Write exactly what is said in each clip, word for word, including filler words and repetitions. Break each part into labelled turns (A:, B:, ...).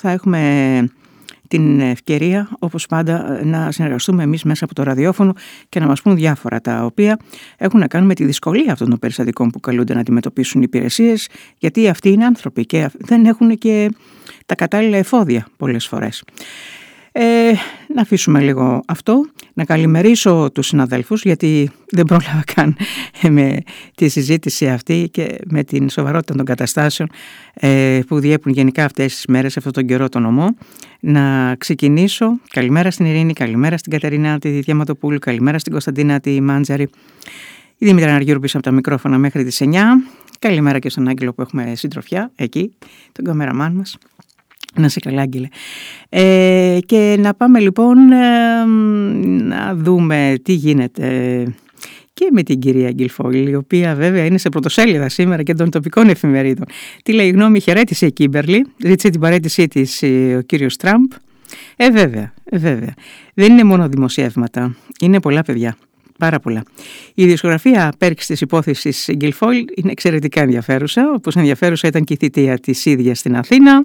A: θα έχουμε την ευκαιρία, όπως πάντα, να συνεργαστούμε εμείς μέσα από το ραδιόφωνο και να μας πούν διάφορα, τα οποία έχουν να κάνουν με τη δυσκολία αυτών των περιστατικών που καλούνται να αντιμετωπίσουν οι υπηρεσίες, γιατί αυτοί είναι άνθρωποι και δεν έχουν και τα κατάλληλα εφόδια πολλές φορές. Ε, να αφήσουμε λίγο αυτό, να καλημερίσω τους συναδέλφους, γιατί δεν πρόλαβα καν με τη συζήτηση αυτή και με την σοβαρότητα των καταστάσεων ε, που διέπουν γενικά αυτές τις μέρες, αυτόν τον καιρό τον ομό. Να ξεκινήσω. Καλημέρα στην Ειρήνη, καλημέρα στην Κατερίνα τη Διαματοπούλου, καλημέρα στην Κωνσταντίνα τη Μάντζαρη, η Δήμητρα Αργύρου πίσω από τα μικρόφωνα μέχρι τις εννιά. Καλημέρα και στον Άγγελο που έχουμε συντροφιά εκεί, τον καμεραμάν μας. Να σε καλά, Άγγελε. Ε, και να πάμε λοιπόν ε, να δούμε τι γίνεται και με την κυρία Γκίλφοιλ, η οποία βέβαια είναι σε πρωτοσέλιδα σήμερα και των τοπικών εφημερίδων. Τι λέει, γνώμη, χαιρέτησε η Κίμπερλι, ζήτησε την παραίτησή της ο κύριος Τραμπ. Ε, βέβαια, ε, βέβαια. Δεν είναι μόνο δημοσιεύματα, είναι πολλά, παιδιά. Πάρα πολλά. Η ιδιοσιογραφία πέρξης της υπόθεσης Γκίλφοιλ είναι εξαιρετικά ενδιαφέρουσα, όπως ενδιαφέρουσα ήταν και η θητεία της ίδιας στην Αθήνα.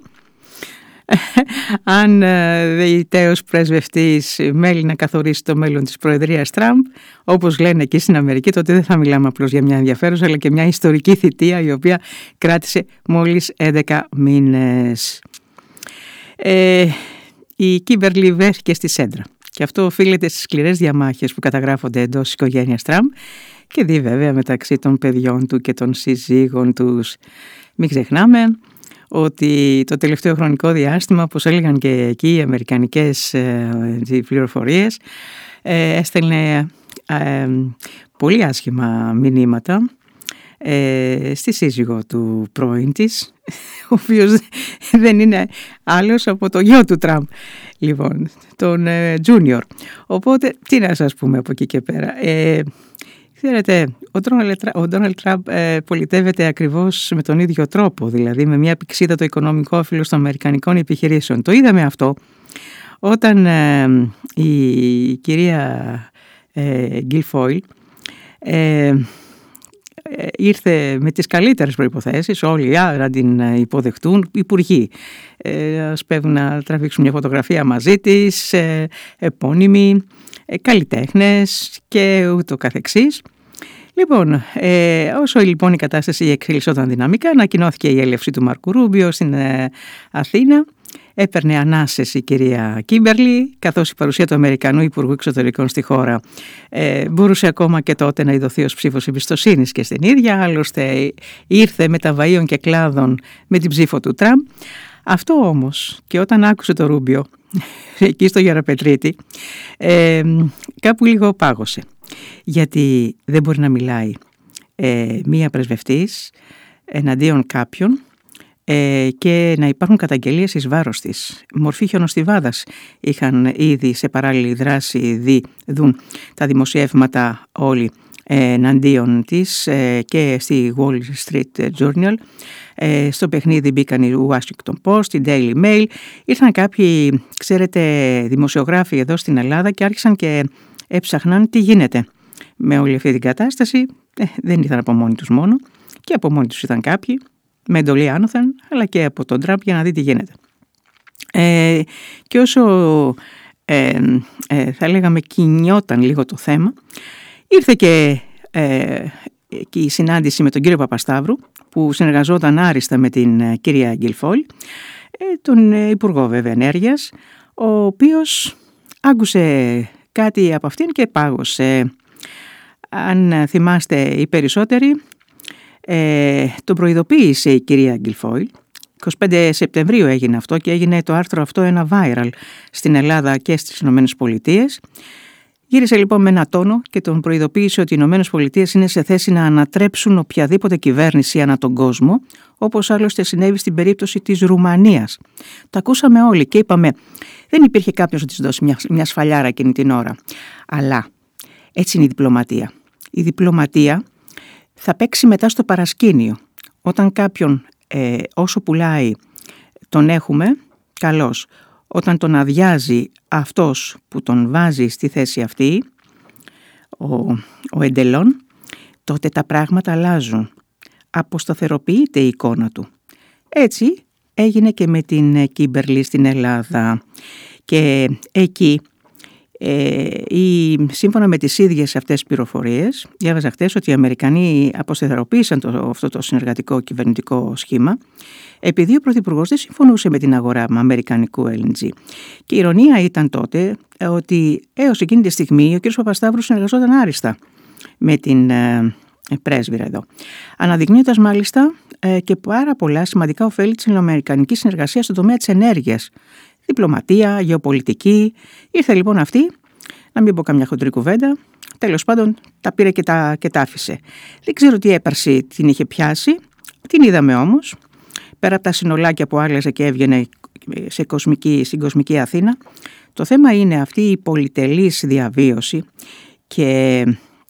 A: Αν δεηταίος πρεσβευτής μέλη να καθορίσει το μέλλον της Προεδρίας Τραμπ, όπως λένε εκεί στην Αμερική, τότε δεν θα μιλάμε απλώς για μια ενδιαφέρουσα, αλλά και μια ιστορική θητεία, η οποία κράτησε μόλις έντεκα μήνες. Ε, η Κίμπερλι βρέθηκε στη σέντρα και αυτό οφείλεται στις σκληρές διαμάχες που καταγράφονται εντός της οικογένειας Τραμπ και δι βέβαια μεταξύ των παιδιών του και των συζύγων τους. Μην ξεχνάμε ότι το τελευταίο χρονικό διάστημα, όπως έλεγαν και εκεί οι αμερικανικές ε, πληροφορίες, ε, έστελνε ε, πολύ άσχημα μηνύματα ε, στη σύζυγο του πρώην της, ο οποίος δεν είναι άλλος από το γιο του Τραμπ, λοιπόν, τον ε, Junior. Οπότε, τι να σας πούμε από εκεί και πέρα. Ε, Ξέρετε, ο Ντόναλντ Τραμπ ε, πολιτεύεται ακριβώς με τον ίδιο τρόπο, δηλαδή με μια πηξίδα το οικονομικό όφελος των αμερικανικών επιχειρήσεων. Το είδαμε αυτό όταν ε, η κυρία ε, Γκίλφοιλ ε, ήρθε με τις καλύτερες προϋποθέσεις, όλοι να την υποδεχτούν, υπουργοί ε, σπέβουν να τραβήξουν μια φωτογραφία μαζί της, ε, επώνυμοι, ε, καλλιτέχνες και ούτω καθεξής. Λοιπόν, ε, όσο λοιπόν η κατάσταση εξελισσόταν δυναμικά, ανακοινώθηκε η έλευση του Μάρκου Ρούμπιο στην ε, Αθήνα. Έπαιρνε ανάσες η κυρία Κίμπερλι, καθώς η παρουσία του Αμερικανού Υπουργού Εξωτερικών στη χώρα ε, μπορούσε ακόμα και τότε να ειδωθεί ως ψήφος εμπιστοσύνης και στην ίδια. Άλλωστε ήρθε με τα βαΐων και κλάδων με την ψήφο του Τραμπ. Αυτό όμως, και όταν άκουσε το Ρούμπιο εκεί στο Γεραπετρίτη, ε, κάπου λίγο πάγωσε. Γιατί δεν μπορεί να μιλάει ε, μία πρεσβευτής εναντίον κάποιον ε, και να υπάρχουν καταγγελίες εις βάρος της. Μορφή χιονοστιβάδας είχαν ήδη σε παράλληλη δράση δει, δουν τα δημοσιεύματα όλοι ε, εναντίον της ε, και στη Wall Street Journal. Ε, στο παιχνίδι μπήκαν η Washington Post, η Daily Mail. Ήρθαν κάποιοι, ξέρετε, δημοσιογράφοι εδώ στην Ελλάδα και άρχισαν και έψαχναν τι γίνεται με όλη αυτή την κατάσταση. Ε, δεν ήρθαν από μόνοι τους μόνο, και από μόνοι τους ήταν κάποιοι με εντολή άνωθεν, αλλά και από τον Τραμπ για να δει τι γίνεται. Ε, και όσο ε, ε, θα λέγαμε κινιόταν λίγο το θέμα, ήρθε και ε, και η συνάντηση με τον κύριο Παπασταύρου, που συνεργαζόταν άριστα με την ε, κυρία Γκίλφοιλ, ε, τον ε, Υπουργό βέβαια Ενέργειας, ο οποίος άκουσε κάτι από αυτήν και πάγωσε. Αν θυμάστε οι περισσότεροι, ε, τον προειδοποίησε η κυρία Γκίλφοιλ. είκοσι πέντε Σεπτεμβρίου έγινε αυτό και έγινε το άρθρο αυτό ένα viral στην Ελλάδα και στις Ηνωμένες Πολιτείες. Γύρισε λοιπόν με ένα τόνο και τον προειδοποίησε ότι οι Ηνωμένες Πολιτείες είναι σε θέση να ανατρέψουν οποιαδήποτε κυβέρνηση ανά τον κόσμο, όπως άλλωστε συνέβη στην περίπτωση της Ρουμανίας. Το ακούσαμε όλοι και είπαμε, δεν υπήρχε κάποιος να της δώσει μια, μια σφαλιάρα εκείνη την ώρα. Αλλά έτσι είναι η διπλωματία. Η διπλωματία θα παίξει μετά στο παρασκήνιο. Όταν κάποιον ε, όσο πουλάει τον έχουμε, καλώς. Όταν τον αδειάζει αυτός που τον βάζει στη θέση αυτή, ο, ο εντελών, τότε τα πράγματα αλλάζουν. Αποσταθεροποιείται η εικόνα του. Έτσι έγινε και με την Κίμπερλι στην Ελλάδα. Και εκεί, ε, η, σύμφωνα με τις ίδιες αυτές τις πληροφορίες, διάβαζα χτες ότι οι Αμερικανοί αποσταθεροποίησαν το, αυτό το συνεργατικό κυβερνητικό σχήμα, επειδή ο Πρωθυπουργός δεν συμφωνούσε με την αγορά με αμερικανικού ελ εν τζι. Και η ειρωνία ήταν τότε ότι έως εκείνη τη στιγμή ο κ. Παπασταύρου συνεργαζόταν άριστα με την ε, πρέσβυρα εδώ, αναδεικνύοντας μάλιστα ε, και πάρα πολλά σημαντικά ωφέλη της ελληνοαμερικανικής συνεργασίας στον τομέα της ενέργειας, διπλωματία, γεωπολιτική. Ήρθε λοιπόν αυτή, να μην πω καμιά χοντρή κουβέντα, τέλος πάντων τα πήρε και τα, και τα άφησε. Δεν ξέρω τι έπαρση την είχε πιάσει, την είδαμε όμως, πέρα από τα συνολάκια που άλλαζε και έβγαινε σε κοσμική, στην κοσμική Αθήνα. Το θέμα είναι αυτή η πολυτελής διαβίωση και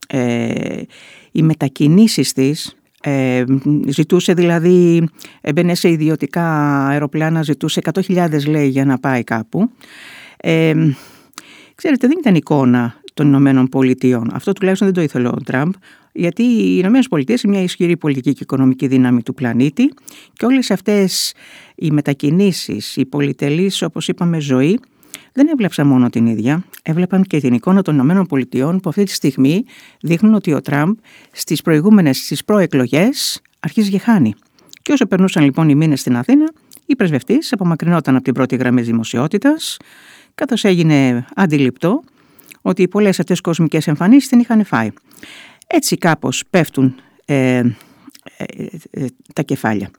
A: ε, οι μετακινήσεις της. Ε, ζητούσε δηλαδή, έμπαινε σε ιδιωτικά αεροπλάνα, ζητούσε εκατό χιλιάδες λέει για να πάει κάπου. Ε, ξέρετε, δεν ήταν εικόνα των Ηνωμένων Πολιτειών. Αυτό τουλάχιστον δεν το ήθελε ο Τραμπ, γιατί οι Ηνωμένες Πολιτείες είναι μια ισχυρή πολιτική και οικονομική δύναμη του πλανήτη και όλες αυτές οι μετακινήσεις, οι πολυτελείς, όπως είπαμε, ζωή, δεν έβλεψαν μόνο την ίδια, έβλεπαν και την εικόνα των Ηνωμένων Πολιτειών που αυτή τη στιγμή δείχνουν ότι ο Τραμπ στις προηγούμενες, στις προεκλογές αρχίζει και χάνει. Και όσο περνούσαν λοιπόν οι μήνες στην Αθήνα, η πρεσβευτής απομακρυνόταν από την πρώτη γραμμή δημοσιότητας, καθώς έγινε αντιληπτό ότι οι πολλές αυτές κοσμικές εμφανίσεις την είχαν φάει. Έτσι κάπως πέφτουν ε, ε, ε, τα κεφάλια.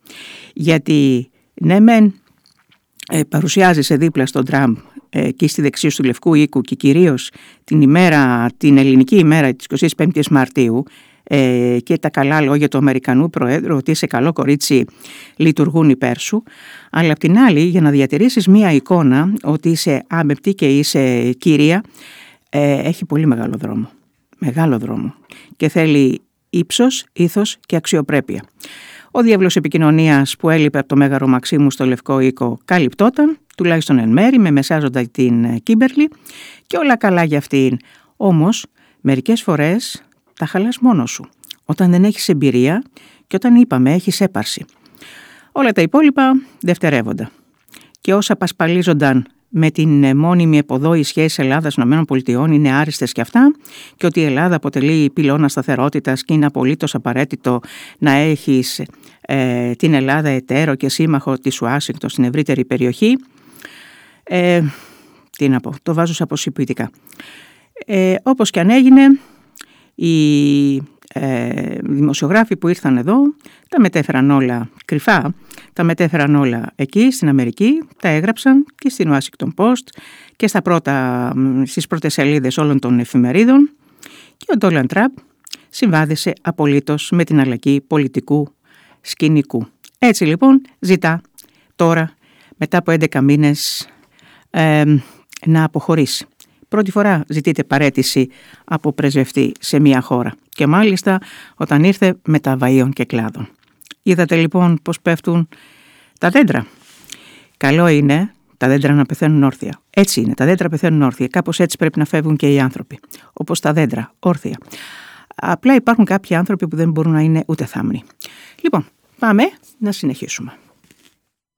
A: Γιατί ναι μεν ε, παρουσιάζεσαι δίπλα στον Τραμπ εκεί στη δεξίωση του Λευκού Οίκου και κυρίως την ημέρα, την ελληνική ημέρα της εικοστής πέμπτης Μαρτίου ε, και τα καλά λόγια του Αμερικανού Προέδρου ότι είσαι καλό κορίτσι, λειτουργούν υπέρ σου, αλλά απ' την άλλη για να διατηρήσεις μία εικόνα ότι είσαι άμεπτη και είσαι κύρια ε, έχει πολύ μεγάλο δρόμο, μεγάλο δρόμο και θέλει ύψος, ήθος και αξιοπρέπεια. Ο διάβλος επικοινωνίας που έλειπε από το Μέγαρο Μαξίμου στο Λευκό Οίκο καλυπτόταν, τουλάχιστον εν μέρη, με μεσάζοντα την Κίμπερλι και όλα καλά για αυτήν. Όμως, μερικές φορές τα χαλάς μόνος σου, όταν δεν έχεις εμπειρία και όταν είπαμε έχεις έπαρση. Όλα τα υπόλοιπα δευτερεύοντα. Και όσα πασπαλίζονταν με την μόνιμη εποδόη σχέση Ελλάδας-ΗΠΑ είναι άριστες και αυτά και ότι η Ελλάδα αποτελεί πυλώνα σταθερότητας και είναι απολύτως απαραίτητο να έχεις ε, την Ελλάδα εταίρο και σύμμαχο της Ουάσιγκτον στην ευρύτερη περιοχή. Ε, τι να πω, το βάζω σε αποσυπητικά. Ε, όπως και αν έγινε, οι ε, δημοσιογράφοι που ήρθαν εδώ τα μετέφεραν όλα κρυφά, τα μετέφεραν όλα εκεί στην Αμερική, τα έγραψαν και στην Washington Post και στα πρώτα, στις πρώτες σελίδες όλων των εφημερίδων και ο Ντόναλντ Τραμπ συμβάδισε απολύτως με την αλλαγή πολιτικού σκηνικού. Έτσι λοιπόν ζητά τώρα μετά από έντεκα μήνες ε, να αποχωρήσει. Πρώτη φορά ζητείται παραίτηση από πρεσβευτή σε μια χώρα και μάλιστα όταν ήρθε μετά βαΐων και κλάδων. Είδατε λοιπόν πως πέφτουν τα δέντρα. Καλό είναι τα δέντρα να πεθαίνουν όρθια. Έτσι είναι, τα δέντρα πεθαίνουν όρθια. Κάπως έτσι πρέπει να φεύγουν και οι άνθρωποι. Όπως τα δέντρα, όρθια. Απλά υπάρχουν κάποιοι άνθρωποι που δεν μπορούν να είναι ούτε θάμνοι. Λοιπόν, πάμε να συνεχίσουμε.